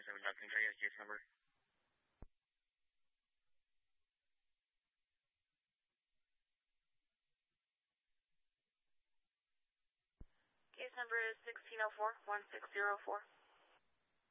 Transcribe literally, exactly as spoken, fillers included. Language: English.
seven, nothing. Can I get a case number? Case number is sixteen oh four, one six zero four.